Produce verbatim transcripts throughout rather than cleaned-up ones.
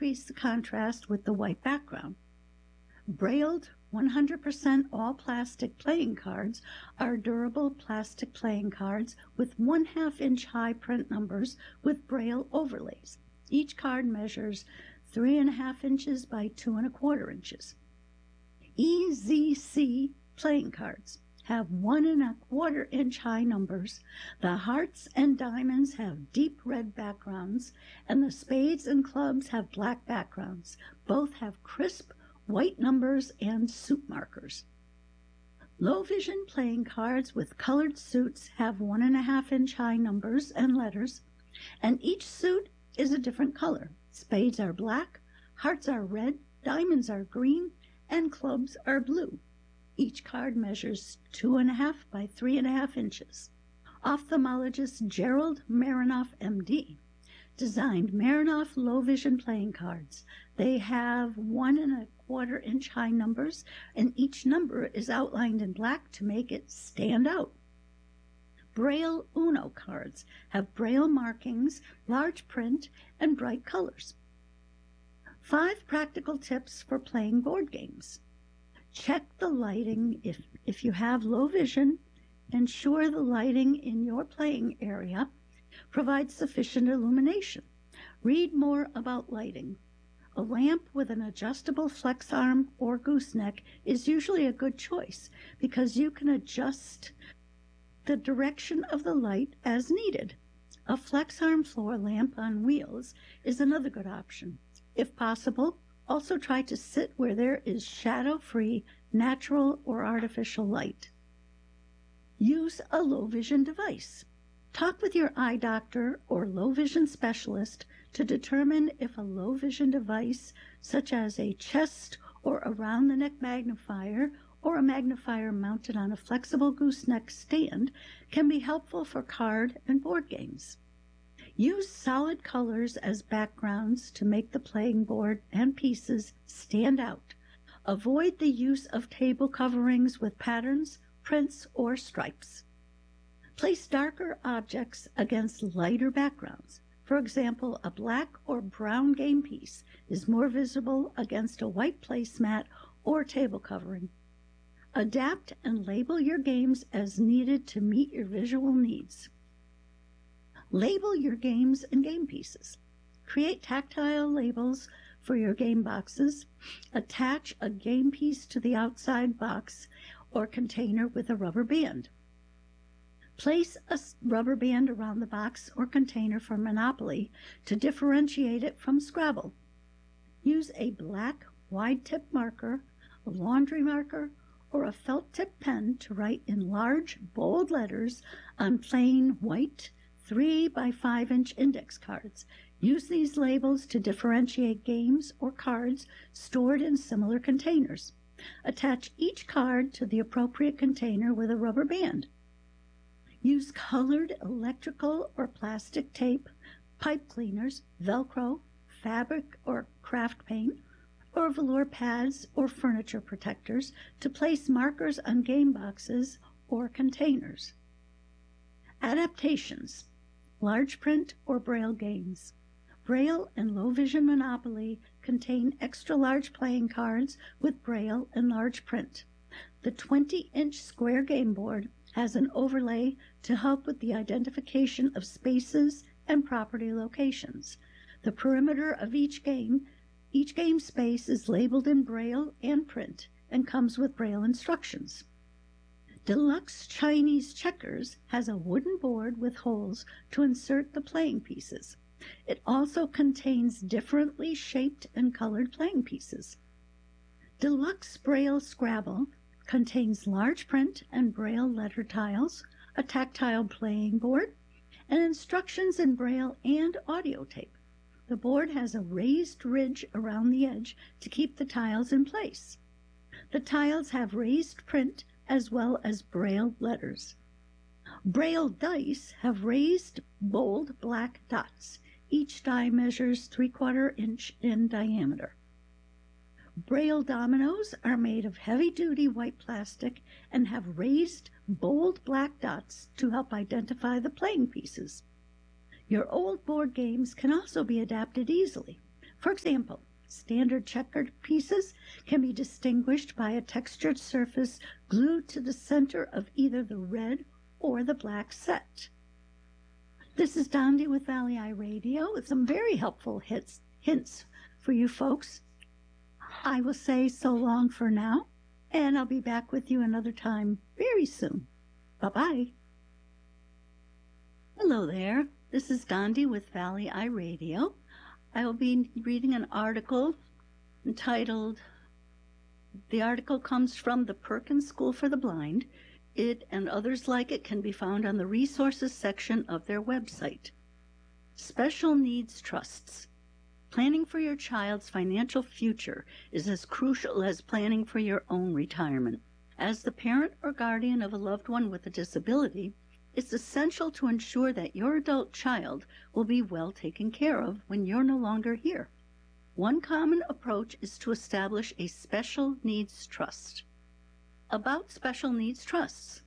increase the contrast with the white background. Brailled one hundred percent all plastic playing cards are durable plastic playing cards with one half inch high print numbers with braille overlays. Each card measures three and a half inches by two and a quarter inches. E Z C playing cards have one and a quarter inch high numbers. The hearts and diamonds have deep red backgrounds, and the spades and clubs have black backgrounds. Both have crisp white numbers and suit markers. Low vision playing cards with colored suits have one and a half inch high numbers and letters, and each suit is a different color. Spades are black, hearts are red, diamonds are green, and clubs are blue. Each card measures two and a half by three and a half inches. Ophthalmologist Gerald Marinoff, M D, designed Marinoff low vision playing cards. They have one and a quarter inch high numbers, and each number is outlined in black to make it stand out. Braille Uno cards have braille markings, large print, and bright colors. Five practical tips for playing board games. Check the lighting if, if you have low vision. Ensure the lighting in your playing area provides sufficient illumination. Read more about lighting. A lamp with an adjustable flex arm or gooseneck is usually a good choice because you can adjust the direction of the light as needed. A flex arm floor lamp on wheels is another good option. If possible, also try to sit where there is shadow-free, natural or artificial light. Use a low vision device. Talk with your eye doctor or low vision specialist to determine if a low vision device, such as a chest or around the neck magnifier or a magnifier mounted on a flexible gooseneck stand, can be helpful for card and board games. Use solid colors as backgrounds to make the playing board and pieces stand out. Avoid the use of table coverings with patterns, prints, or stripes. Place darker objects against lighter backgrounds. For example, a black or brown game piece is more visible against a white placemat or table covering. Adapt and label your games as needed to meet your visual needs. Label your games and game pieces. Create tactile labels for your game boxes. Attach a game piece to the outside box or container with a rubber band. Place a rubber band around the box or container for Monopoly to differentiate it from Scrabble. Use a black wide-tip marker, a laundry marker, or a felt-tip pen to write in large, bold letters on plain white three by five inch index cards. Use these labels to differentiate games or cards stored in similar containers. Attach each card to the appropriate container with a rubber band. Use colored electrical or plastic tape, pipe cleaners, Velcro, fabric or craft paint, or velour pads or furniture protectors to place markers on game boxes or containers. Adaptations. Large print or braille games. Braille and low vision Monopoly contain extra large playing cards with braille and large print. The twenty inch square game board has an overlay to help with the identification of spaces and property locations. The perimeter of each game, each game space is labeled in braille and print and comes with braille instructions. Deluxe Chinese Checkers has a wooden board with holes to insert the playing pieces. It also contains differently shaped and colored playing pieces. Deluxe Braille Scrabble contains large print and braille letter tiles, a tactile playing board, and instructions in braille and audio tape. The board has a raised ridge around the edge to keep the tiles in place. The tiles have raised print as well as braille letters. Braille dice have raised, bold black dots. Each die measures three-quarter inch in diameter. Braille dominoes are made of heavy-duty white plastic and have raised, bold black dots to help identify the playing pieces. Your old board games can also be adapted easily. For example, standard checkered pieces can be distinguished by a textured surface glued to the center of either the red or the black set. This is Dondi with Valley Eye Radio with some very helpful hits, hints for you folks. I will say so long for now, and I'll be back with you another time very soon. Bye-bye. Hello there. This is Dondi with Valley Eye Radio. I will be reading an article entitled, the article comes from the Perkins School for the Blind. It and others like it can be found on the resources section of their website. Special Needs Trusts. Planning for your child's financial future is as crucial as planning for your own retirement. As the parent or guardian of a loved one with a disability, it's essential to ensure that your adult child will be well taken care of when you're no longer here. One common approach is to establish a Special Needs Trust. About Special Needs Trusts.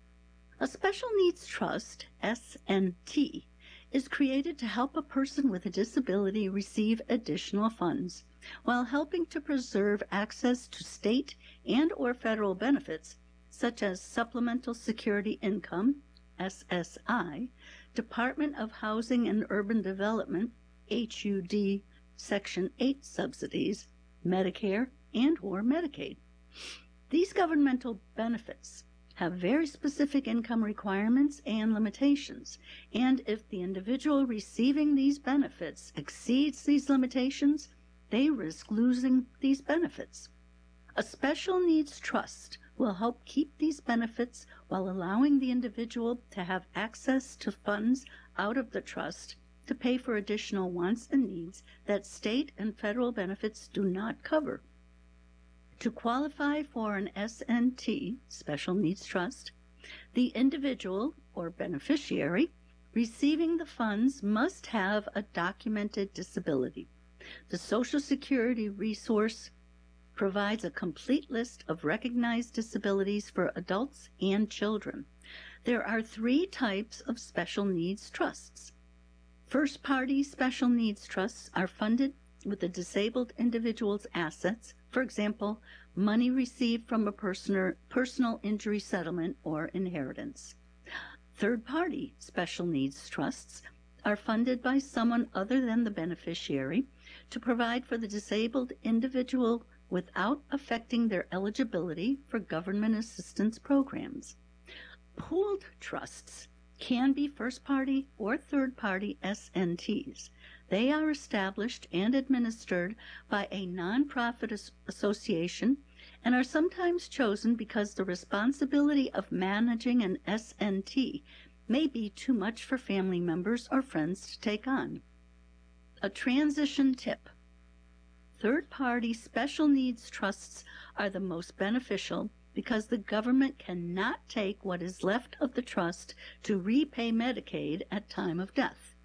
A Special Needs Trust, S N T, is created to help a person with a disability receive additional funds, while helping to preserve access to state and or federal benefits, such as Supplemental Security Income, S S I, Department of Housing and Urban Development, H U D, Section eight subsidies, Medicare, and or Medicaid. These governmental benefits have very specific income requirements and limitations, and if the individual receiving these benefits exceeds these limitations, they risk losing these benefits. A Special Needs Trust will help keep these benefits while allowing the individual to have access to funds out of the trust to pay for additional wants and needs that state and federal benefits do not cover. To qualify for an S N T, Special Needs Trust, the individual or beneficiary receiving the funds must have a documented disability. The Social Security resource provides a complete list of recognized disabilities for adults and children. There are three types of Special Needs Trusts. First-party Special Needs Trusts are funded with the disabled individual's assets, for example, money received from a personal, personal injury settlement or inheritance. Third-party Special Needs Trusts are funded by someone other than the beneficiary to provide for the disabled individual without affecting their eligibility for government assistance programs. Pooled trusts can be first-party or third-party S N Ts. They are established and administered by a nonprofit as- association and are sometimes chosen because the responsibility of managing an S N T may be too much for family members or friends to take on. A transition tip. Third-party Special Needs Trusts are the most beneficial because the government cannot take what is left of the trust to repay Medicaid at time of death.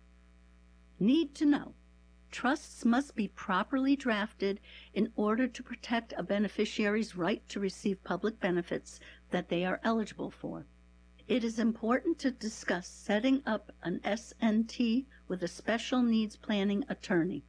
Need to know. Trusts must be properly drafted in order to protect a beneficiary's right to receive public benefits that they are eligible for. It is important to discuss setting up an S N T with a special needs planning attorney.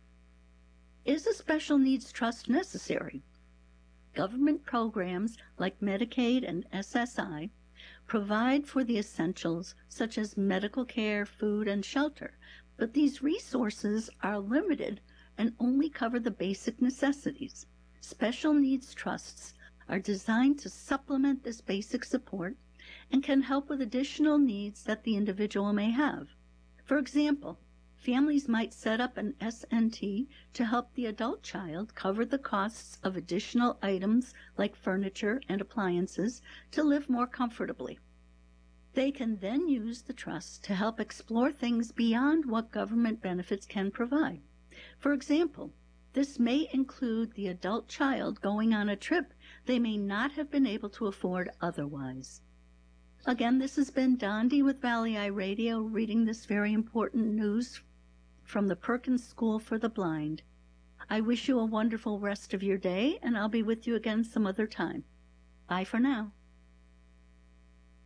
Is a special needs trust necessary? Government programs like Medicaid and S S I provide for the essentials such as medical care, food, and shelter, but these resources are limited and only cover the basic necessities. Special needs trusts are designed to supplement this basic support and can help with additional needs that the individual may have. For example, families might set up an S N T to help the adult child cover the costs of additional items like furniture and appliances to live more comfortably. They can then use the trust to help explore things beyond what government benefits can provide. For example, this may include the adult child going on a trip they may not have been able to afford otherwise. Again, this has been Dondi with Valley Eye Radio reading this very important news from the Perkins School for the Blind. I wish you a wonderful rest of your day, and I'll be with you again some other time. Bye for now.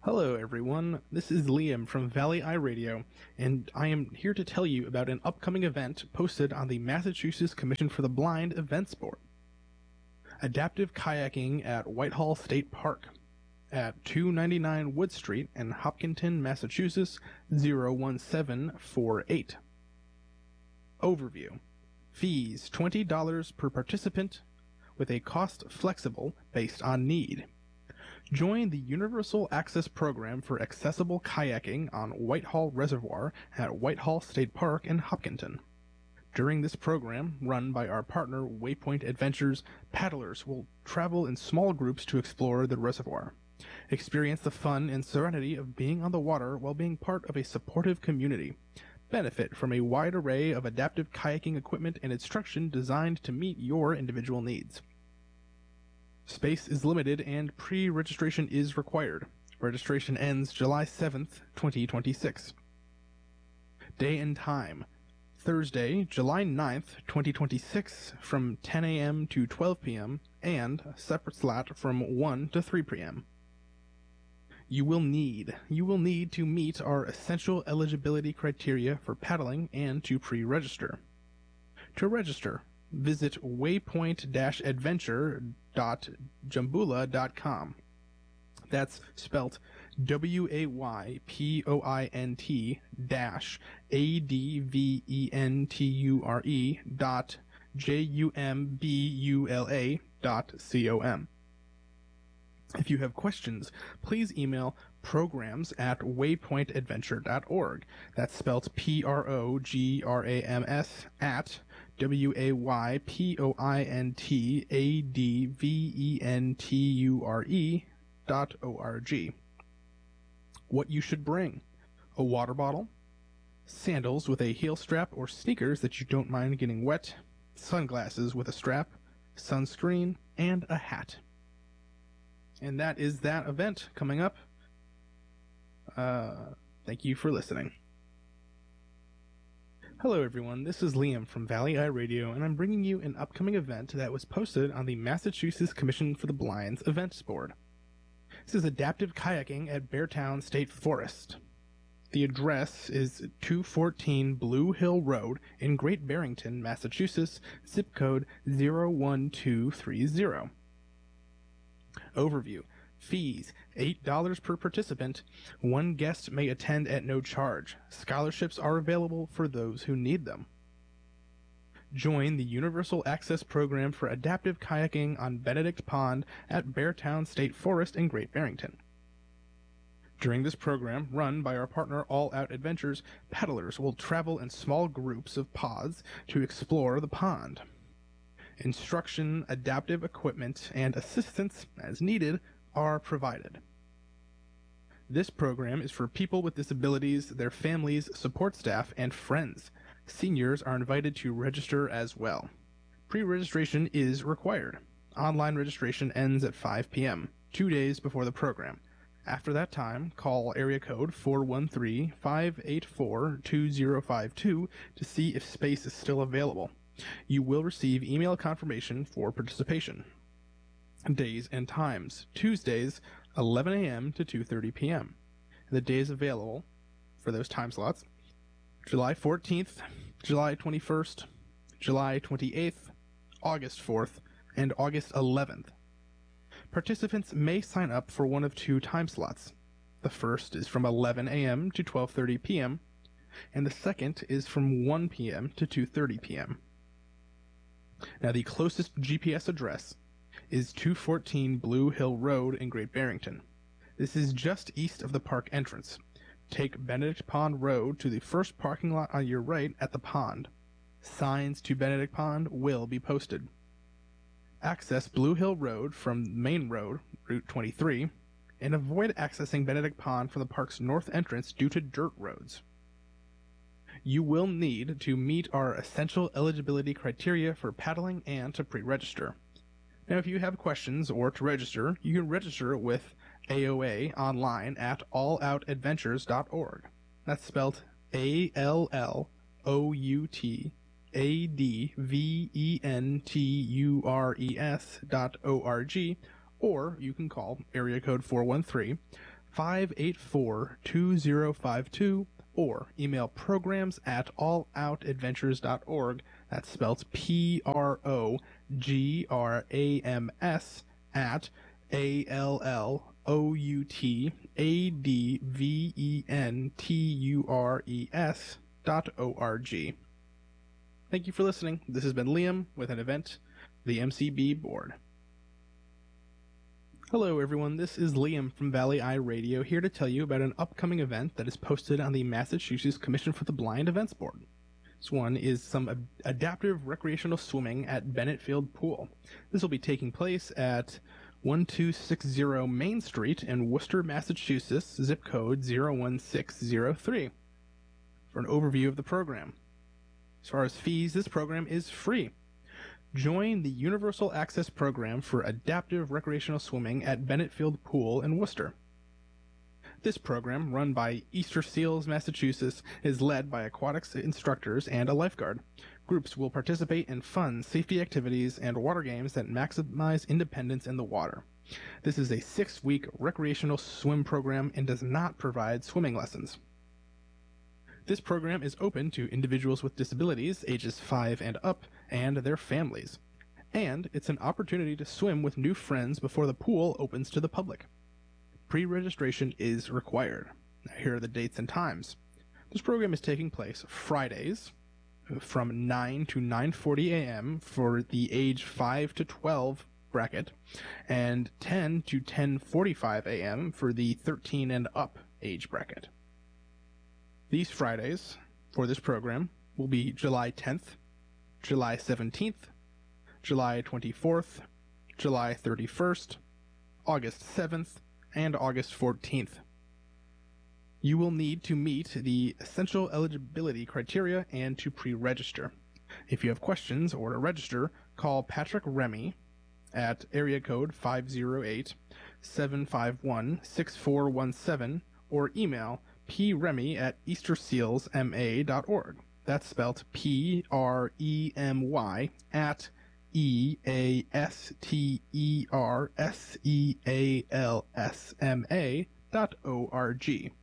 Hello everyone, this is Liam from Valley Eye Radio, and I am here to tell you about an upcoming event posted on the Massachusetts Commission for the Blind events board. Adaptive kayaking at Whitehall State Park at two ninety-nine Wood Street in Hopkinton, Massachusetts zero one seven four eight. Overview. Fees twenty dollars per participant, with a cost flexible based on need. Join the Universal Access Program for Accessible Kayaking on Whitehall Reservoir at Whitehall State Park in Hopkinton. During this program, run by our partner Waypoint Adventures, paddlers will travel in small groups to explore the reservoir. Experience the fun and serenity of being on the water while being part of a supportive community. Benefit from a wide array of adaptive kayaking equipment and instruction designed to meet your individual needs. Space is limited and pre-registration is required. Registration ends July seventh, twenty twenty-six. Day and time. Thursday, July ninth, twenty twenty-six from ten a m to twelve p m and a separate slot from one to three p m You will need, you will need to meet our essential eligibility criteria for paddling and to pre-register. To register, visit waypoint dash adventure dot jambula dot com. That's spelt W A Y P O I N T dash A D V E N T U R E dot J U M B U L A dot C O M. If you have questions, please email programs at waypoint adventure dot org. That's spelt P R O G R A M S at W A Y P O I N T A D V E N T U R E dot O R G. What you should bring: a water bottle, sandals with a heel strap or sneakers that you don't mind getting wet, sunglasses with a strap, sunscreen, and a hat. And that is that event coming up. Uh, thank you for listening. Hello everyone, this is Liam from Valley Eye Radio, and I'm bringing you an upcoming event that was posted on the Massachusetts Commission for the Blind's events board. This is adaptive kayaking at Beartown State Forest. The address is two fourteen Blue Hill Road in Great Barrington, Massachusetts, zip code zero one two three zero. Overview. Fees, eight dollars per participant. One guest may attend at no charge. Scholarships are available for those who need them. Join the Universal Access Program for Adaptive Kayaking on Benedict Pond at Beartown State Forest in Great Barrington. During this program, run by our partner All Out Adventures, paddlers will travel in small groups of pods to explore the pond. Instruction, adaptive equipment, and assistance, as needed, are provided. This program is for people with disabilities, their families, support staff, and friends. Seniors are invited to register as well. Pre-registration is required. Online registration ends at five p m, two days before the program. After that time, call area code four one three, five eight four, two zero five two to see if space is still available. You will receive email confirmation for participation. Days and times. Tuesdays, eleven a m to two thirty p m The days available for those time slots: July fourteenth, July twenty-first, July twenty-eighth, August fourth, and August eleventh. Participants may sign up for one of two time slots. The first is from eleven a m to twelve thirty p m, and the second is from one p m to two thirty p m Now, the closest G P S address is two fourteen Blue Hill Road in Great Barrington. This is just east of the park entrance. Take Benedict Pond Road to the first parking lot on your right at the pond. Signs to Benedict Pond will be posted. Access Blue Hill Road from Main Road, Route twenty-three, and avoid accessing Benedict Pond from the park's north entrance due to dirt roads. You will need to meet our essential eligibility criteria for paddling and to pre-register. Now, if you have questions or to register, you can register with A O A online at all out adventures dot org. That's spelled A L L O U T A D V E N T U R E S dot O R G, or you can call area code four one three, five eight four, two zero five two or email programs at all out adventures dot org. That's spelled P R O G R A M S at A L L O U T A D V E N T U R E S dot O R G. Thank you for listening. This has been Liam with an event, the M C B board. Hello everyone, this is Liam from Valley Eye Radio here to tell you about an upcoming event that is posted on the Massachusetts Commission for the Blind events board. This one is some ad- adaptive recreational swimming at Bennett Field Pool. This will be taking place at one two six zero Main Street in Worcester, Massachusetts, zip code zero one six zero three. For an overview of the program. As far as fees, this program is free. Join the Universal Access Program for Adaptive Recreational Swimming at Bennett Field Pool in Worcester. This program, run by Easter Seals, Massachusetts, is led by aquatics instructors and a lifeguard. Groups will participate in fun, safety activities and water games that maximize independence in the water. This is a six-week recreational swim program and does not provide swimming lessons. This program is open to individuals with disabilities, ages five and up, and their families. And it's an opportunity to swim with new friends before the pool opens to the public. Pre-registration is required. Now, here are the dates and times. This program is taking place Fridays from nine to nine forty a.m. for the age five to twelve bracket, and ten to ten forty-five a.m. for the thirteen and up age bracket. These Fridays for this program will be July tenth, July seventeenth, July twenty-fourth, July thirty-first, August seventh, and August fourteenth. You will need to meet the essential eligibility criteria and to pre-register. If you have questions or to register, call Patrick Remy at area code five oh eight, seven five one, six four one seven or email premy at easter seals m a dot org. That's spelled P R E M Y at E A S T E R S E A L S M A dot O R G.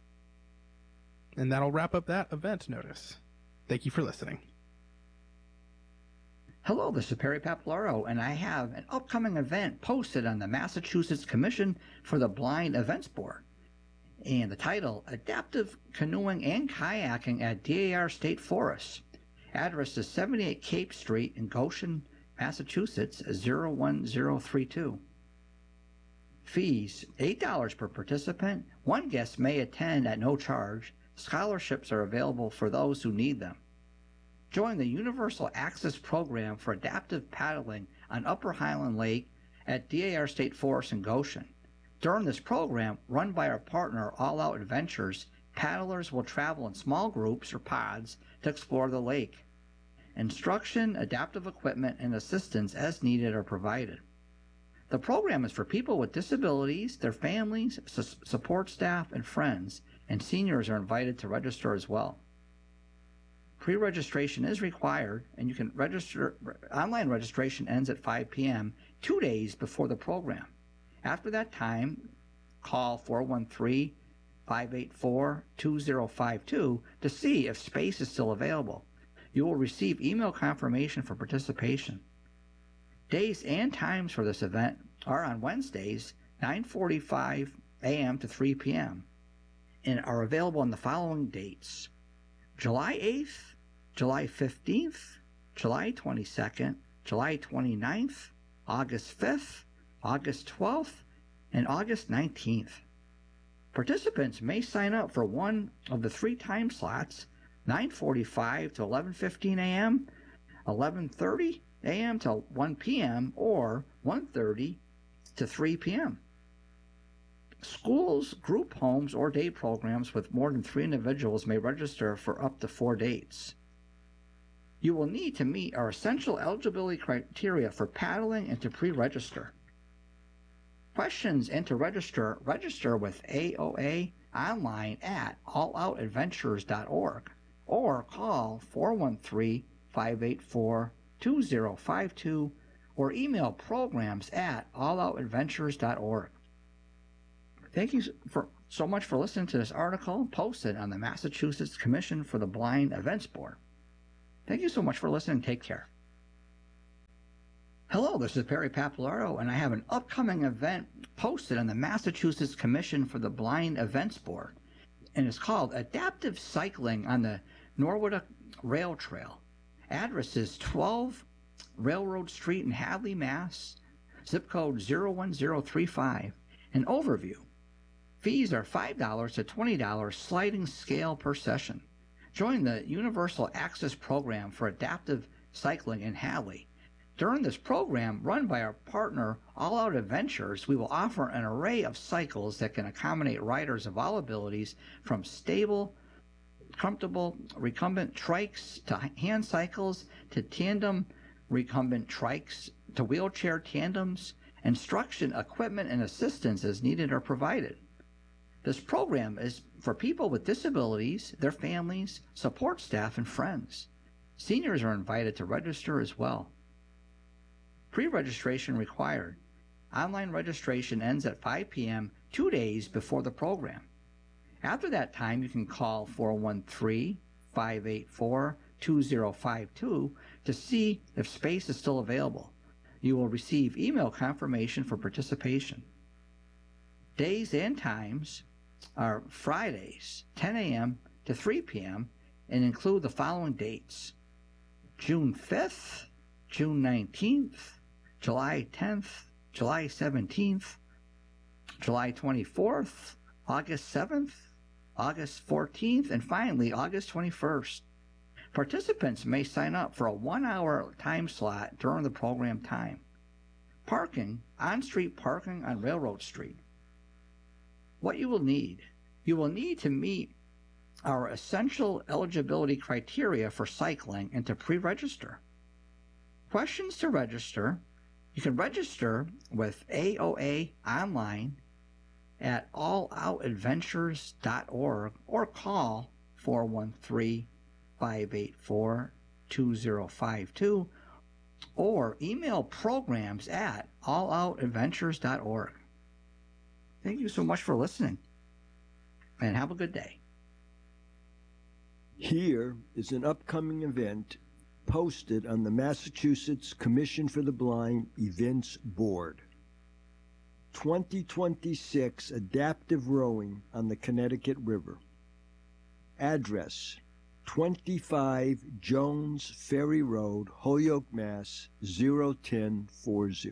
And that'll wrap up that event notice. Thank you for listening. Hello, this is Perry Papalaro, and I have an upcoming event posted on the Massachusetts Commission for the Blind Events Board. And the title, Adaptive Canoeing and Kayaking at D A R State Forest. Address is seventy-eight Cape Street in Goshen, Massachusetts, zero one zero three two. Fees, eight dollars per participant. One guest may attend at no charge. Scholarships are available for those who need them. Join the Universal Access Program for Adaptive Paddling on Upper Highland Lake at D A R State Forest in Goshen. During this program, run by our partner All Out Adventures, paddlers will travel in small groups or pods to explore the lake. Instruction, adaptive equipment, and assistance as needed are provided. The program is for people with disabilities, their families, su- support staff, and friends, and seniors are invited to register as well. Pre-registration is required, and you can register. Online registration ends at five p.m., two days before the program. After that time, call four one three, five eight four, two zero five two to see if space is still available. You will receive email confirmation for participation. Days and times for this event are on Wednesdays, nine forty-five a.m. to three p.m. and are available on the following dates: July eighth, July fifteenth, July twenty-second, July twenty-ninth, August fifth, August twelfth, and August nineteenth. Participants may sign up for one of the three time slots, nine forty-five to eleven fifteen a.m., eleven thirty a.m. to one p.m., or one thirty to three p.m. Schools, group homes, or day programs with more than three individuals may register for up to four dates. You will need to meet our essential eligibility criteria for paddling and to pre-register. Questions and to register, register with A O A online at all out adventures dot org or call four one three, five eight four, two zero five two or email programs at all out adventures dot org. Thank you for so much for listening to this article posted on the Massachusetts Commission for the Blind Events Board. Thank you so much for listening. Take care. Hello, this is Perry Papalaro, and I have an upcoming event posted on the Massachusetts Commission for the Blind Events Board, and it's called Adaptive Cycling on the Norwood Rail Trail. Address is twelve Railroad Street in Hadley, Mass. Zip code zero one zero three five. An overview. Fees are five dollars to twenty dollars sliding scale per session. Join the Universal Access Program for Adaptive Cycling in Hadley. During this program, run by our partner All Out Adventures, we will offer an array of cycles that can accommodate riders of all abilities, from stable, comfortable, recumbent trikes to hand cycles to tandem recumbent trikes to wheelchair tandems. Instruction, equipment, and assistance as needed are provided. This program is for people with disabilities, their families, support staff, and friends. Seniors are invited to register as well. Pre-registration required. Online registration ends at five p.m. two days before the program. After that time, you can call four one three, five eight four, two zero five two to see if space is still available. You will receive email confirmation for participation. Days and times are Fridays, ten a.m. to three p.m., and include the following dates: June fifth, June nineteenth, July tenth, July seventeenth, July twenty-fourth, August seventh, August fourteenth, and finally August twenty-first. Participants may sign up for a one-hour time slot during the program time. Parking, on-street parking on Railroad Street. What you will need. You will need to meet our essential eligibility criteria for cycling and to pre-register. Questions to register. You can register with A O A online at all out adventures dot org or call four one three, five eight four, two zero five two or email programs at all out adventures dot org. Thank you so much for listening, and have a good day. Here is an upcoming event posted on the Massachusetts Commission for the Blind Events Board. twenty twenty-six Adaptive Rowing on the Connecticut River. Address: twenty-five Jones Ferry Road, Holyoke, Mass. zero ten forty.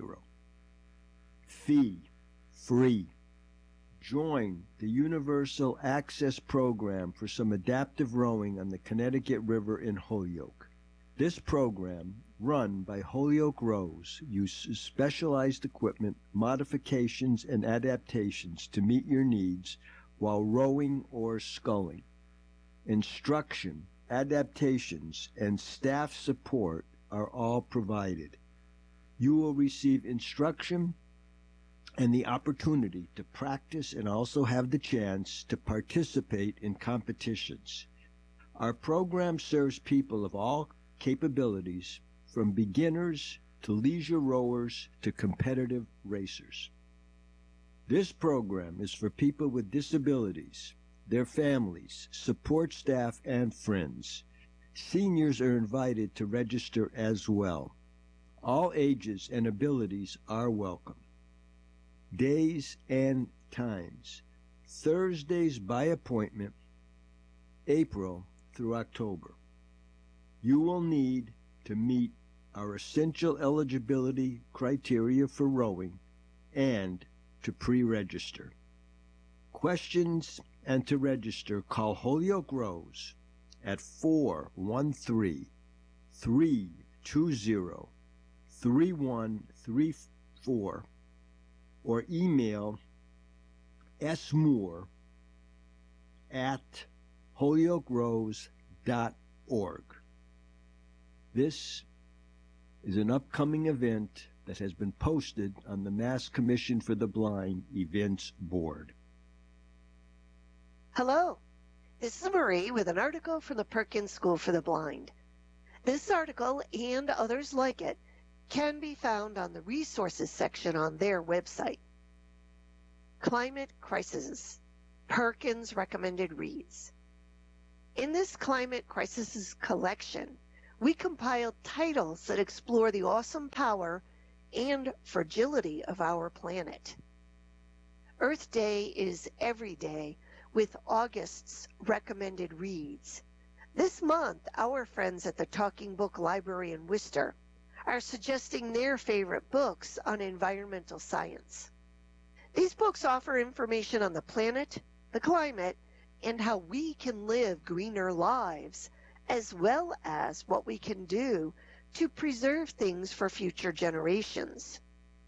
Fee: free. Join the Universal Access Program for some adaptive rowing on the Connecticut River in Holyoke. This program, run by Holyoke Rows, uses specialized equipment, modifications, and adaptations to meet your needs while rowing or sculling. Instruction, adaptations, and staff support are all provided. You will receive instruction and the opportunity to practice and also have the chance to participate in competitions. Our program serves people of all capabilities, from beginners to leisure rowers to competitive racers. This program is for people with disabilities, their families, support staff, and friends. Seniors are invited to register as well. All ages and abilities are welcome. Days and times: Thursdays by appointment, April through October. You will need to meet our essential eligibility criteria for rowing and to pre-register. Questions and to register, call Holyoke Rows at four one three, three two zero, three one three four or email smoore at holyoke rows dot org. This is an upcoming event that has been posted on the Mass Commission for the Blind Events Board. Hello, this is Marie with an article from the Perkins School for the Blind. This article and others like it can be found on the resources section on their website. Climate crisis. Perkins Recommended Reads. In this Climate Crisis collection, we compiled titles that explore the awesome power and fragility of our planet. Earth Day is every day with August's Recommended Reads. This month, our friends at the Talking Book Library in Worcester are suggesting their favorite books on environmental science. These books offer information on the planet, the climate, and how we can live greener lives, as well as what we can do to preserve things for future generations.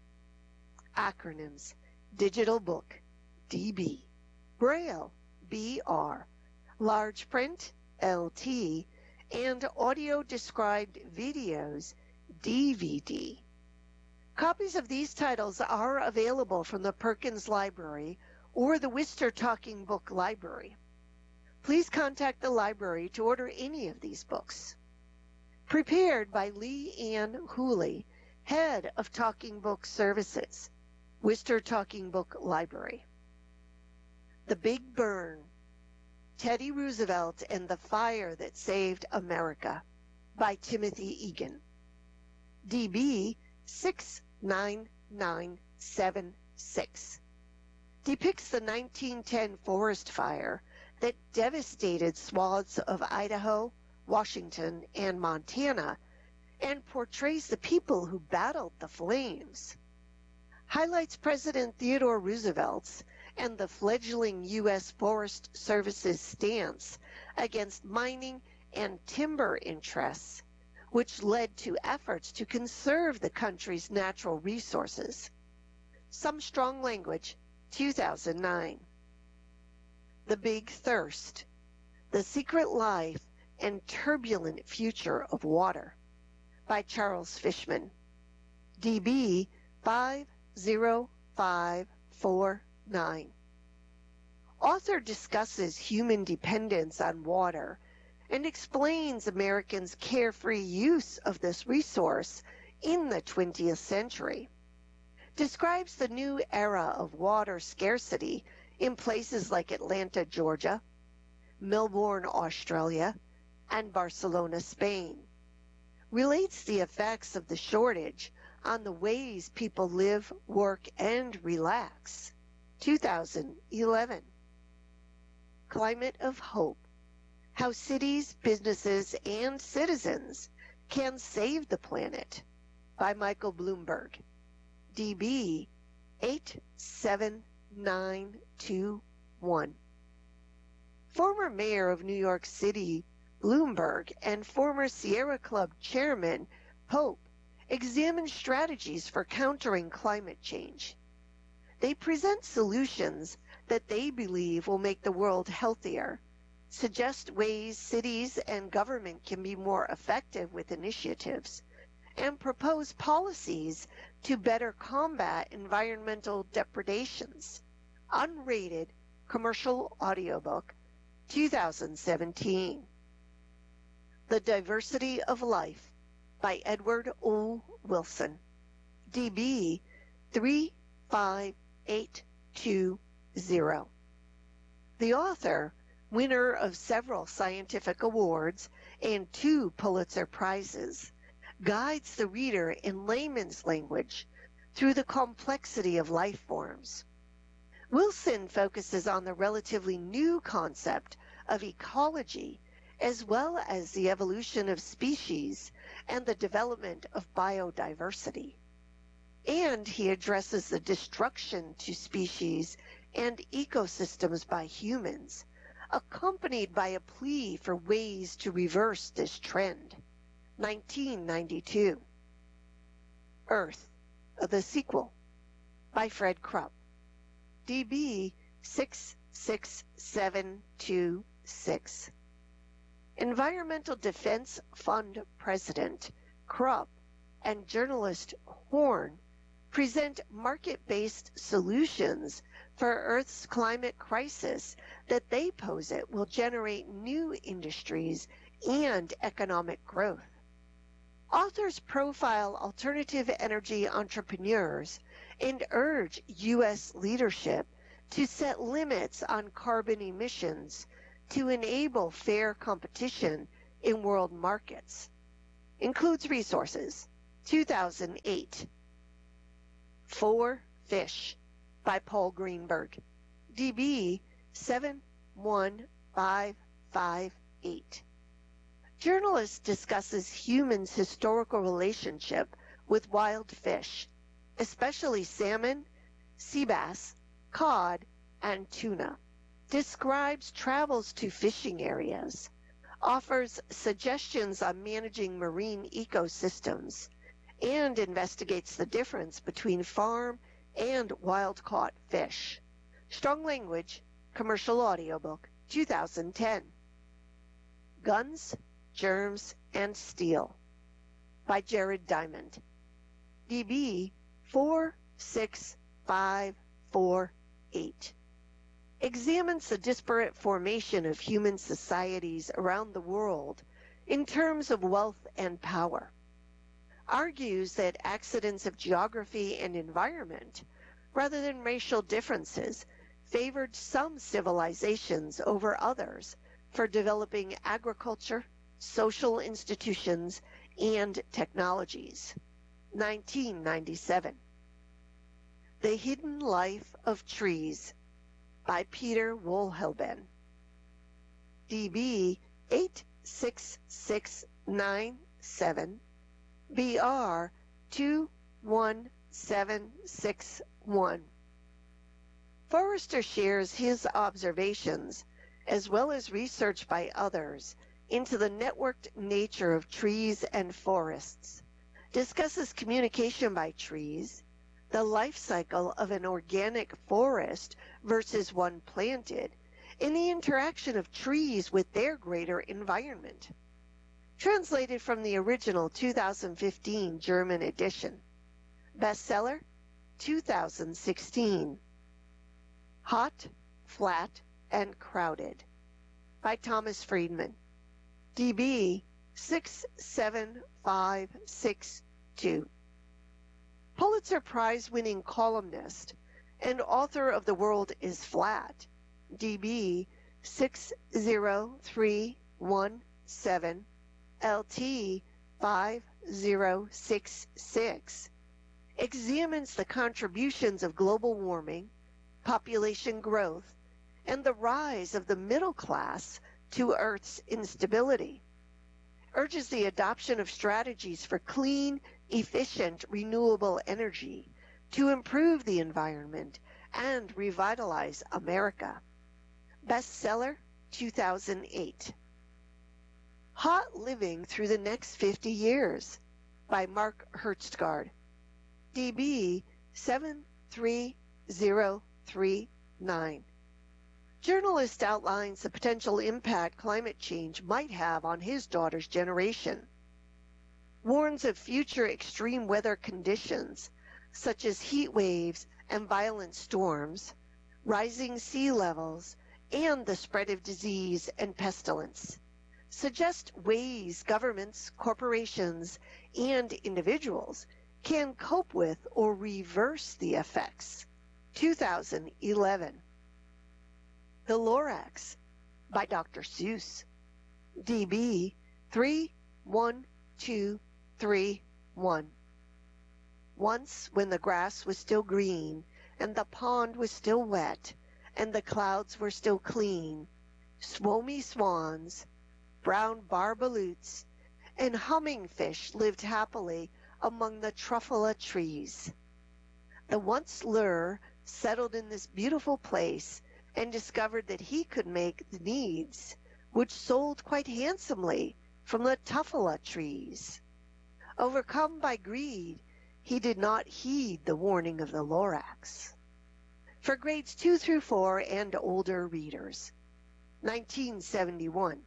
Acronyms: Digital Book, D B, Braille, B R, Large Print, L T, and Audio Described Videos, D V D. Copies of these titles are available from the Perkins Library or the Worcester Talking Book Library. Please contact the library to order any of these books. Prepared by Lee Ann Hooley, Head of Talking Book Services, Worcester Talking Book Library. The Big Burn, Teddy Roosevelt and the Fire That Saved America, by Timothy Egan. D B six nine nine seven six depicts the nineteen ten forest fire that devastated swaths of Idaho, Washington, and Montana, and portrays the people who battled the flames. Highlights President Theodore Roosevelt's and the fledgling U S Forest Service's stance against mining and timber interests, which led to efforts to conserve the country's natural resources. Some Strong Language, two thousand nine. The Big Thirst, The Secret Life and Turbulent Future of Water, by Charles Fishman. D B five zero five four nine. Author discusses human dependence on water and explains Americans' carefree use of this resource in the twentieth century. Describes the new era of water scarcity in places like Atlanta, Georgia, Melbourne, Australia, and Barcelona, Spain. Relates the effects of the shortage on the ways people live, work, and relax. two thousand eleven. Climate of Hope, How Cities, Businesses, and Citizens Can Save the Planet, by Michael Bloomberg. D B eight seven nine two one. Former Mayor of New York City, Bloomberg, and former Sierra Club Chairman, Pope, examine strategies for countering climate change. They present solutions that they believe will make the world healthier, suggest ways cities and government can be more effective with initiatives, and propose policies to better combat environmental depredations. Unrated Commercial Audiobook, two thousand seventeen. The Diversity of Life, by Edward O. Wilson. D B three five eight two zero. The author, winner of several scientific awards and two Pulitzer Prizes, guides the reader in layman's language through the complexity of life forms. Wilson focuses on the relatively new concept of ecology, as well as the evolution of species and the development of biodiversity. And he addresses the destruction to species and ecosystems by humans, accompanied by a plea for ways to reverse this trend. nineteen ninety-two. Earth, the Sequel, by Fred Krupp. D B six six seven two six. Environmental Defense Fund President Krupp and journalist Horn present market-based solutions for Earth's climate crisis that they posit will generate new industries and economic growth. Authors profile alternative energy entrepreneurs and urge U S leadership to set limits on carbon emissions to enable fair competition in world markets. Includes resources. two thousand eight. Four Fish by Paul Greenberg. D B seven one five five eight. Journalist discusses humans' historical relationship with wild fish, especially salmon, sea bass, cod, and tuna. Describes travels to fishing areas, offers suggestions on managing marine ecosystems, and investigates the difference between farm and wild-caught fish. Strong Language, Commercial Audiobook, two thousand ten. Guns, Germs, and Steel by Jared Diamond. D B four six five four eight. Examines the disparate formation of human societies around the world in terms of wealth and power. Argues that accidents of geography and environment, rather than racial differences, favored some civilizations over others for developing agriculture, social institutions, and technologies. nineteen ninety-seven. The Hidden Life of Trees by Peter Wohlleben. D B eight six six nine seven, B R two one seven six one. Forrester shares his observations, as well as research by others, into the networked nature of trees and forests, discusses communication by trees, the life cycle of an organic forest versus one planted, and the interaction of trees with their greater environment. Translated from the original two thousand fifteen German edition. Bestseller, two thousand sixteen. Hot, Flat, and Crowded by Thomas Friedman. D B six seven five six two. Pulitzer Prize-winning columnist and author of The World is Flat, D B six zero three one seven, L T five zero six six, examines the contributions of global warming, population growth, and the rise of the middle class to Earth's instability. Urges the adoption of strategies for clean, efficient, renewable energy to improve the environment and revitalize America. Bestseller, two thousand eight. Hot Living Through the Next fifty Years by Mark Hertsgaard. D B seven three zero three nine. Journalist outlines the potential impact climate change might have on his daughter's generation. Warns of future extreme weather conditions, such as heat waves and violent storms, rising sea levels, and the spread of disease and pestilence. Suggest ways governments, corporations, and individuals can cope with or reverse the effects. two thousand eleven. The Lorax by Doctor Seuss. D B three one two three one. Once when the grass was still green, and the pond was still wet, and the clouds were still clean, swomy swans, brown barbaloots, and humming fish lived happily among the truffula trees. The once lure settled in this beautiful place and discovered that he could make the needs, which sold quite handsomely, from the tuffula trees. Overcome by greed, he did not heed the warning of the Lorax. For grades two through four and older readers. nineteen seventy-one.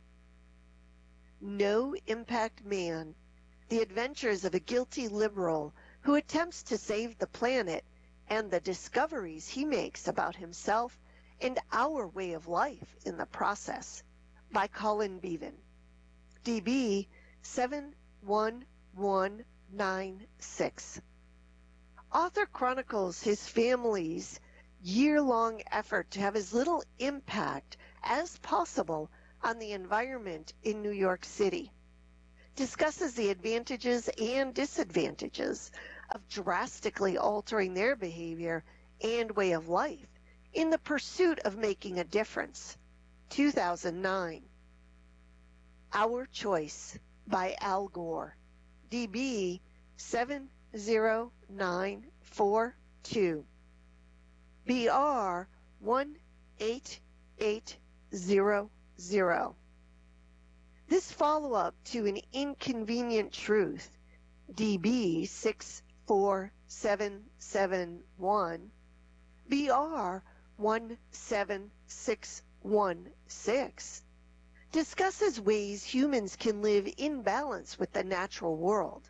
No Impact Man, the adventures of a guilty liberal who attempts to save the planet and the discoveries he makes about himself and our way of life in the process, by Colin Beavan. D B seven one one nine six. Author chronicles his family's year-long effort to have as little impact as possible on the environment in New York City. Discusses the advantages and disadvantages of drastically altering their behavior and way of life in the pursuit of making a difference. two thousand nine. Our Choice by Al Gore, D B seven zero nine four two, B R one eight eight zero zero. This follow-up to An Inconvenient Truth, D B six four seven seven one, B R one seven six one six, discusses ways humans can live in balance with the natural world.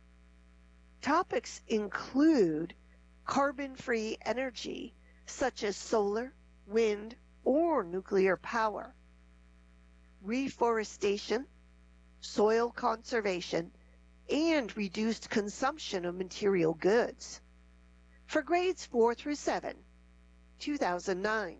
Topics include carbon-free energy, such as solar, wind, or nuclear power, reforestation, soil conservation, and reduced consumption of material goods. For grades four through seven, two thousand nine.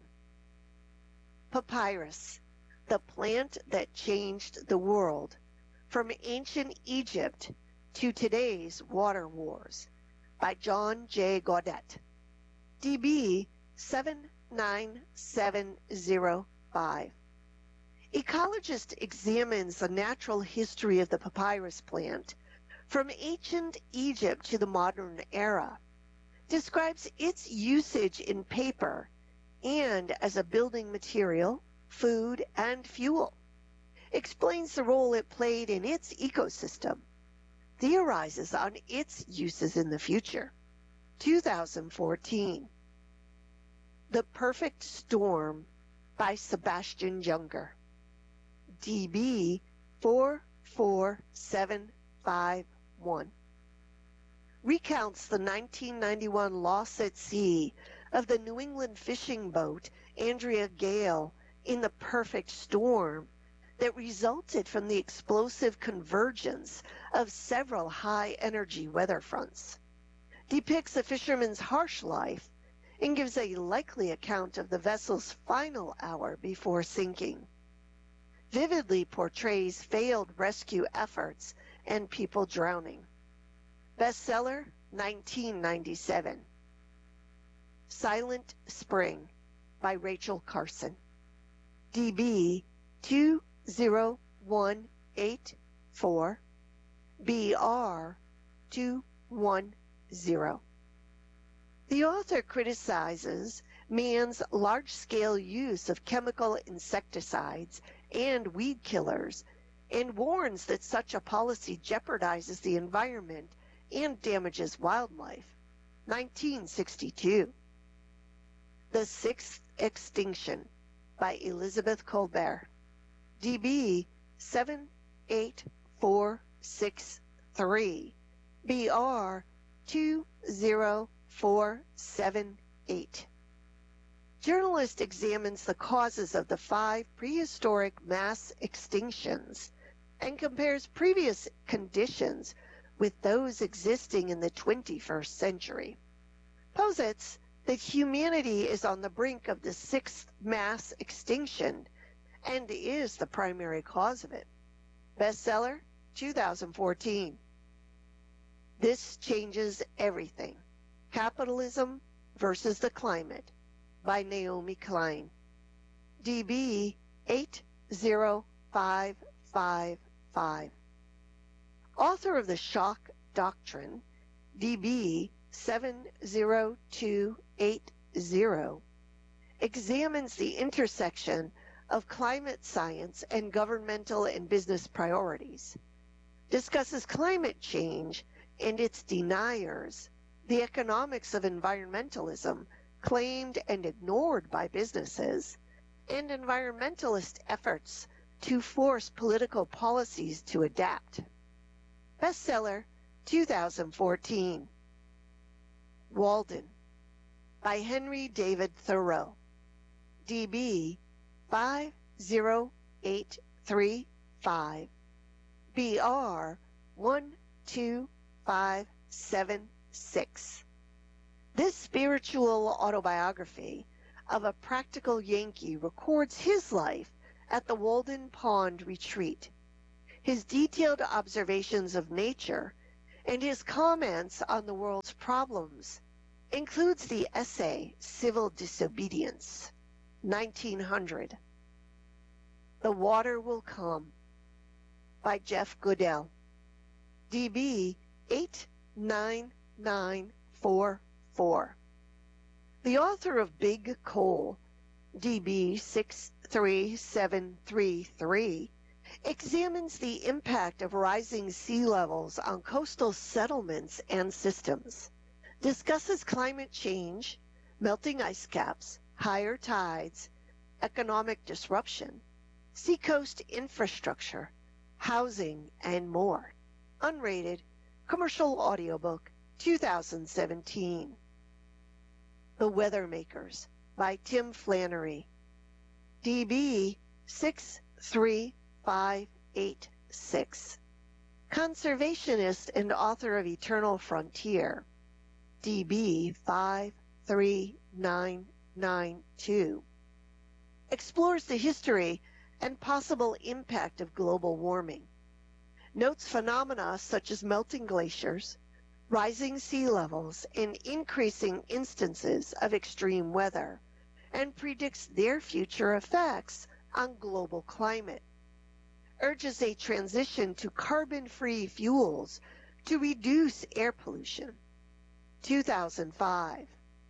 Papyrus, the plant that changed the world, from ancient Egypt to today's water wars, by John J. Gaudet, D B seven nine seven zero five. Ecologist examines the natural history of the papyrus plant from ancient Egypt to the modern era, describes its usage in paper and as a building material, food, and fuel, explains the role it played in its ecosystem, theorizes on its uses in the future. two thousand fourteen. The Perfect Storm by Sebastian Junger, D B four four seven five one, recounts the nineteen ninety-one loss at sea of the New England fishing boat Andrea Gale in the perfect storm that resulted from the explosive convergence of several high-energy weather fronts, depicts a fisherman's harsh life, and gives a likely account of the vessel's final hour before sinking. Vividly portrays failed rescue efforts and people drowning. Bestseller, nineteen ninety-seven. Silent Spring by Rachel Carson, D B two zero one eight four, B R two one zero. The author criticizes man's large-scale use of chemical insecticides and weed killers and warns that such a policy jeopardizes the environment and damages wildlife. nineteen sixty-two. The Sixth Extinction by Elizabeth Colbert, D B seven eight four six three, B R two zero four seven eight. Journalist examines the causes of the five prehistoric mass extinctions and compares previous conditions with those existing in the twenty-first century. Posits that humanity is on the brink of the sixth mass extinction and is the primary cause of it. Bestseller, two thousand fourteen. This Changes Everything: Capitalism versus the Climate by Naomi Klein, D B eight zero five five five. Author of The Shock Doctrine, D B seven zero two eight zero, examines the intersection of climate science and governmental and business priorities, discusses climate change and its deniers, the economics of environmentalism claimed and ignored by businesses, and environmentalist efforts to force political policies to adapt. Bestseller, two thousand fourteen. Walden by Henry David Thoreau, D B five zero eight three five, B R one two five seven six. This spiritual autobiography of a practical Yankee records his life at the Walden Pond Retreat, his detailed observations of nature, and his comments on the world's problems includes the essay Civil Disobedience, nineteen hundred. The Water Will Come by Jeff Goodell, D B eight nine nine four four. The author of Big Coal, D B six three seven three three, examines the impact of rising sea levels on coastal settlements and systems, discusses climate change, melting ice caps, higher tides, economic disruption, seacoast infrastructure, housing, and more. Unrated, commercial audiobook, two thousand seventeen. The Weather Makers by Tim Flannery, D B six three five eight six. Conservationist and author of Eternal Frontier, D B five three nine nine two. Explores the history and possible impact of global warming. Notes phenomena such as melting glaciers, rising sea levels, and increasing instances of extreme weather, and predicts their future effects on global climate. Urges a transition to carbon-free fuels to reduce air pollution. two thousand five.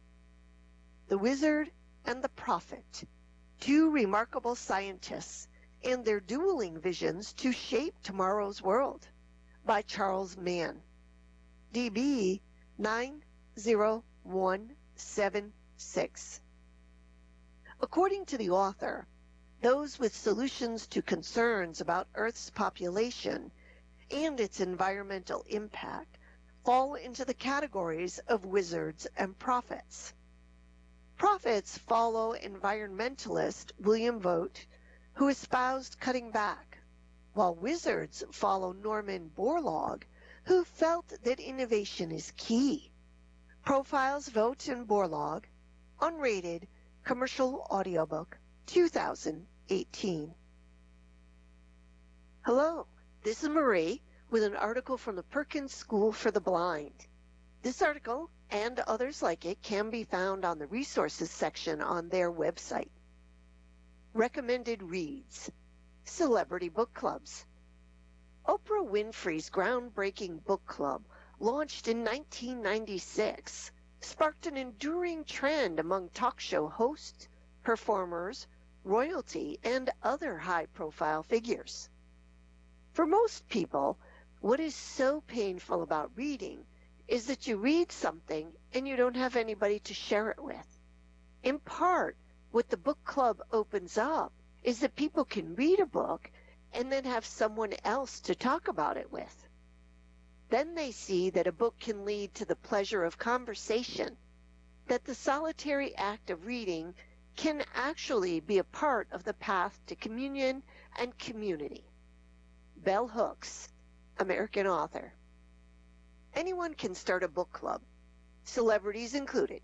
The Wizard and the Prophet, two remarkable scientists and their dueling visions to shape tomorrow's world, by Charles Mann, D B nine zero one seven six. According to the author, those with solutions to concerns about Earth's population and its environmental impact fall into the categories of wizards and prophets. Prophets follow environmentalist William Vogt, who espoused cutting back, while wizards follow Norman Borlaug, who felt that innovation is key. Profiles Vogt and Borlaug, unrated, commercial audiobook, two thousand eighteen. Hello, this is Marie with an article from the Perkins School for the Blind. This article and others like it can be found on the resources section on their website. Recommended reads: Celebrity Book Clubs. Oprah Winfrey's groundbreaking book club, launched in nineteen ninety-six, sparked an enduring trend among talk show hosts, performers, royalty, and other high-profile figures. For most people, what is so painful about reading is that you read something and you don't have anybody to share it with. In part, what the book club opens up is that people can read a book and then have someone else to talk about it with. Then they see that a book can lead to the pleasure of conversation, that the solitary act of reading can actually be a part of the path to communion and community. Bell Hooks, American author. Anyone can start a book club, celebrities included.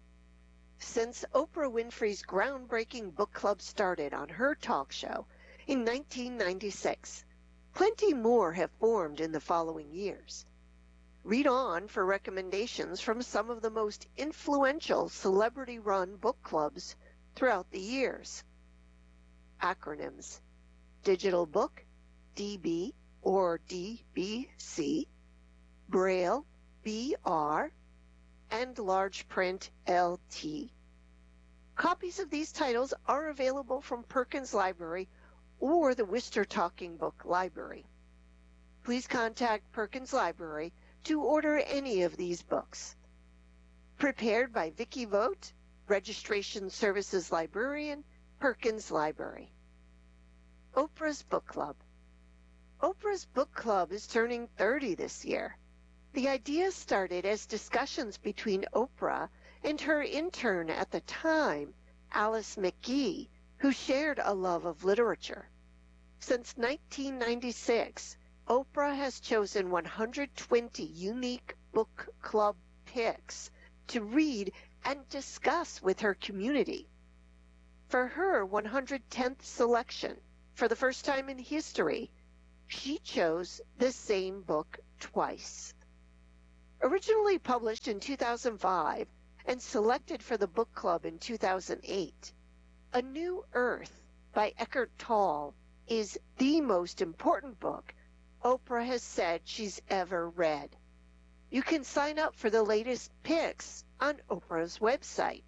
Since Oprah Winfrey's groundbreaking book club started on her talk show in nineteen ninety-six, plenty more have formed in the following years. Read on for recommendations from some of the most influential celebrity-run book clubs throughout the years. Acronyms: Digital Book, D B or D B C, Braille, B R, and Large Print, L T. Copies of these titles are available from Perkins Library or the Worcester Talking Book Library. Please contact Perkins Library to order any of these books. Prepared by Vicki Vogt, Registration Services Librarian, Perkins Library. Oprah's Book Club. Oprah's Book Club is turning thirty this year. The idea started as discussions between Oprah and her intern at the time, Alice McGee, who shared a love of literature. Since nineteen ninety-six, Oprah has chosen one hundred twenty unique book club picks to read and discuss with her community. For her one hundred tenth selection, for the first time in history, she chose the same book twice. Originally published in two thousand five and selected for the book club in two thousand eight, A New Earth by Eckhart Tolle is the most important book Oprah has said she's ever read. You can sign up for the latest picks on Oprah's website.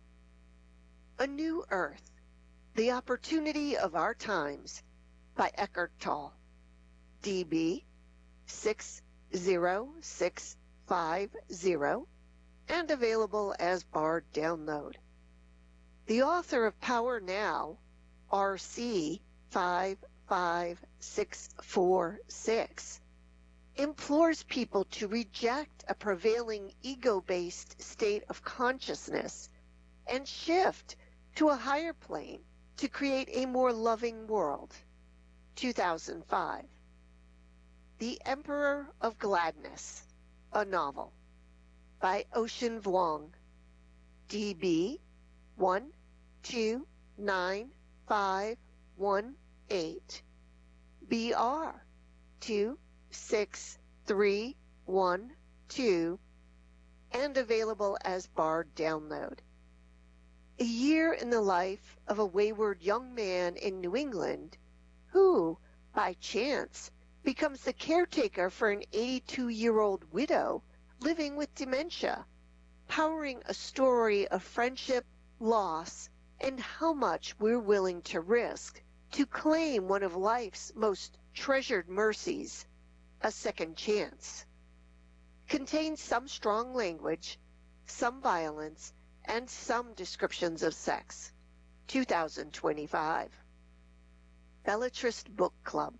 A New Earth, The Opportunity of Our Times by Eckhart Tolle. D B six zero six five zero and available as Bard download. The author of Power Now, R C five five six four six, implores people to reject a prevailing ego-based state of consciousness and shift to a higher plane to create a more loving world. two thousand five. The Emperor of Gladness, a novel, by Ocean Vuong. D B one two nine five one eight, B R two six three one two, and available as Bard download. A year in the life of a wayward young man in New England who, by chance, becomes the caretaker for an eighty-two-year-old widow living with dementia, powering a story of friendship, loss, and how much we're willing to risk to claim one of life's most treasured mercies, a second chance. Contains some strong language, some violence, and some descriptions of sex. two thousand twenty-five. Bellatrist Book Club.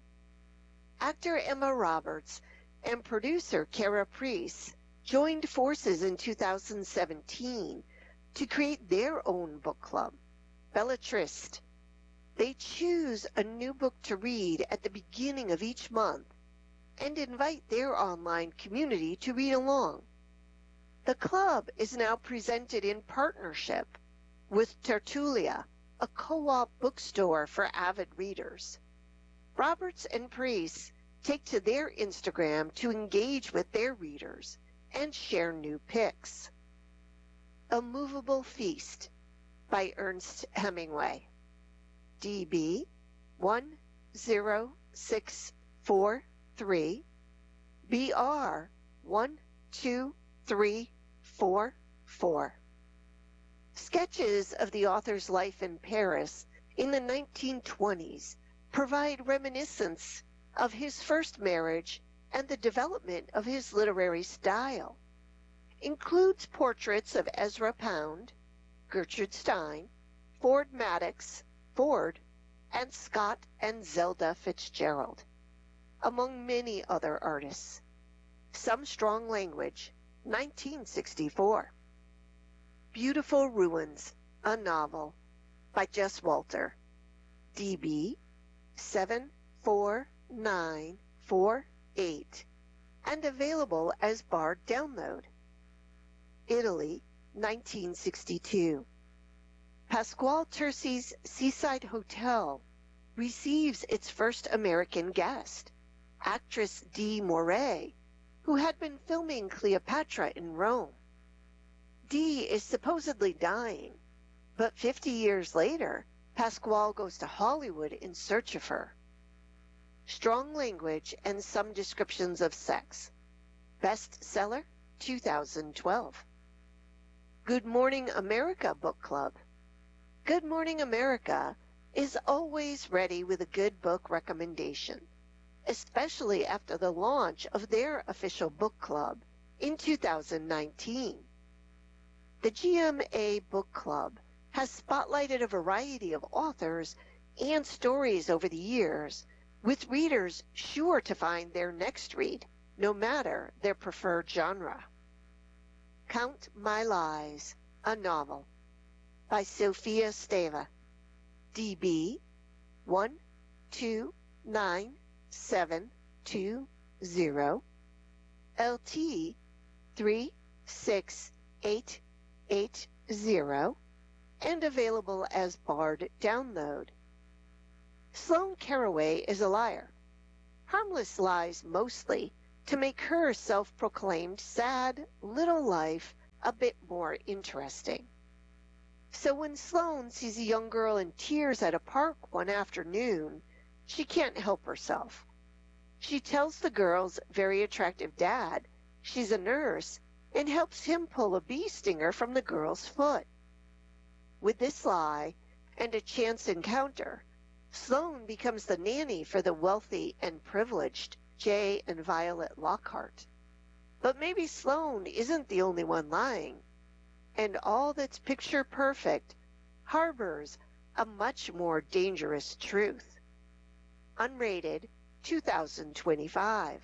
Actor Emma Roberts and producer Cara Priest joined forces in two thousand seventeen to create their own book club, Bellatrist. They choose a new book to read at the beginning of each month and invite their online community to read along. The club is now presented in partnership with Tertulia, a co-op bookstore for avid readers. Roberts and Priest take to their Instagram to engage with their readers and share new picks. A Movable Feast by Ernest Hemingway. D B one zero six four three, B R one two three four four. Sketches of the author's life in Paris in the nineteen twenties provide reminiscence of his first marriage and the development of his literary style. Includes portraits of Ezra Pound, Gertrude Stein, Ford Madox, Ford, and Scott and Zelda Fitzgerald, among many other artists. Some Strong Language, nineteen sixty-four. Beautiful Ruins, a novel, by Jess Walter. D B seven four nine four eight, and available as Bard download. Italy, nineteen sixty-two. Pasquale Terzi's Seaside Hotel receives its first American guest, actress Dee Moray, who had been filming Cleopatra in Rome. Dee is supposedly dying, but fifty years later, Pasquale goes to Hollywood in search of her. Strong Language and Some Descriptions of Sex. Bestseller, two thousand twelve. Good Morning America Book Club. Good Morning America is always ready with a good book recommendation, especially after the launch of their official book club in two thousand nineteen. The G M A Book Club has spotlighted a variety of authors and stories over the years, with readers sure to find their next read, no matter their preferred genre. Count My Lies, a novel, by Sophia Stava. D B one two nine seven two zero, L T three six eight eight zero and available as Bard download. Sloane Caraway is a liar. Harmless lies mostly to make her self-proclaimed sad little life a bit more interesting. So when Sloane sees a young girl in tears at a park one afternoon, she can't help herself. She tells the girl's very attractive dad she's a nurse and helps him pull a bee stinger from the girl's foot. With this lie and a chance encounter, Sloane becomes the nanny for the wealthy and privileged Jay and Violet Lockhart. But maybe Sloane isn't the only one lying, and all that's picture perfect harbors a much more dangerous truth. Unrated, two thousand twenty-five.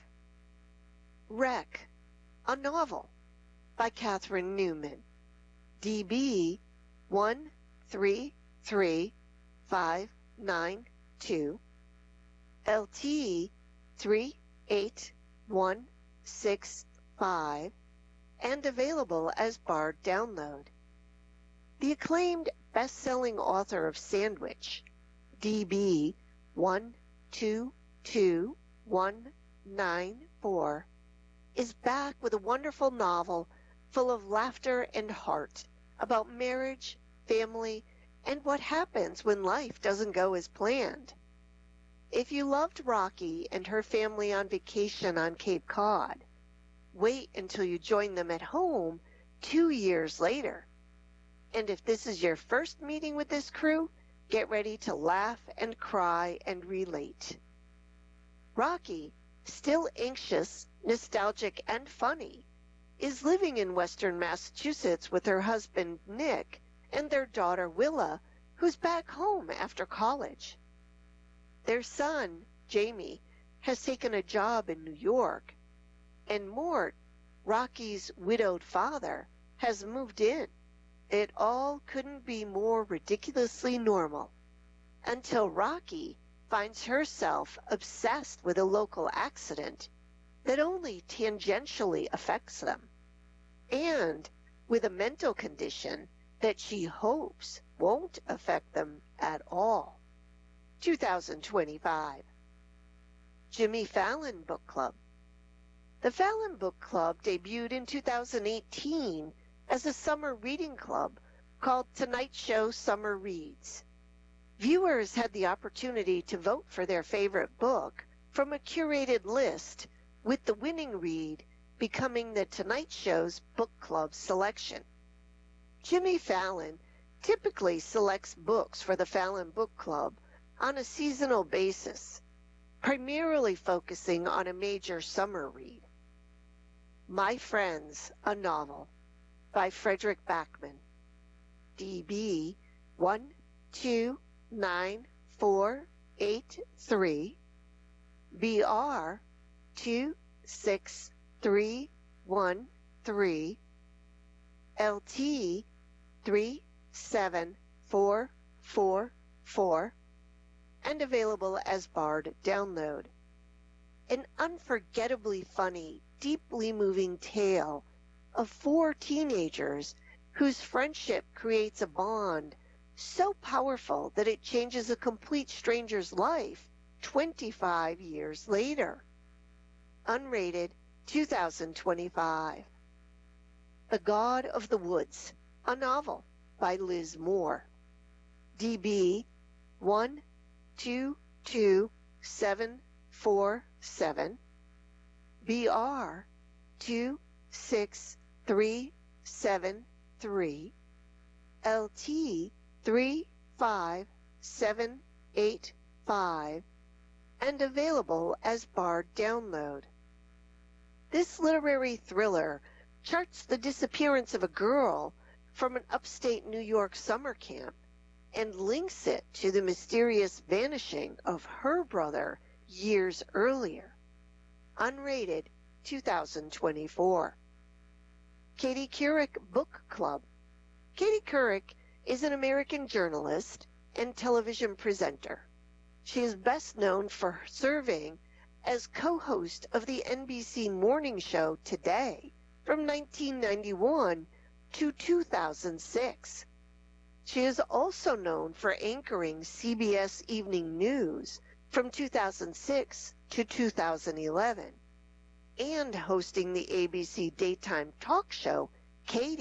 Wreck, a novel by Catherine Newman. D B one three three five nine two, L T three eight one six five, and available as Bard download. The acclaimed best-selling author of Sandwich, D B one two two one nine four, is back with a wonderful novel full of laughter and heart about marriage, family, and what happens when life doesn't go as planned. If you loved Rocky and her family on vacation on Cape Cod, wait until you join them at home two years later. And if this is your first meeting with this crew, get ready to laugh and cry and relate. Rocky, still anxious, nostalgic, and funny, is living in Western Massachusetts with her husband Nick and their daughter Willa, who's back home after college. Their son, Jamie, has taken a job in New York, and Mort, Rocky's widowed father, has moved in. It all couldn't be more ridiculously normal, until Rocky finds herself obsessed with a local accident that only tangentially affects them, and with a mental condition that she hopes won't affect them at all. two thousand twenty-five. Jimmy Fallon Book Club. The Fallon Book Club debuted in two thousand eighteen as a summer reading club called Tonight Show Summer Reads. Viewers had the opportunity to vote for their favorite book from a curated list, with the winning read becoming the Tonight Show's book club selection. Jimmy Fallon typically selects books for the Fallon Book Club on a seasonal basis, primarily focusing on a major summer read. My Friends, a Novel by Frederick Backman. D B one two nine four eight three, B R two six three one three, L T three seven four four four, and available as Bard download. An unforgettably funny, deeply moving tale of four teenagers whose friendship creates a bond so powerful that it changes a complete stranger's life twenty-five years later. Unrated, two thousand twenty-five. The God of the Woods, a novel by Liz Moore. D B one two two seven four seven, B R two six three seven three, L T three five seven eight five, and available as Bard download. This literary thriller charts the disappearance of a girl from an upstate New York summer camp and links it to the mysterious vanishing of her brother years earlier. Unrated, two thousand twenty-four. Katie Couric Book Club. Katie Couric is an American journalist and television presenter. She is best known for serving as co-host of the N B C morning show Today from nineteen ninety-one to two thousand six. She is also known for anchoring C B S Evening News from two thousand six to two thousand eleven and hosting the A B C daytime talk show Katie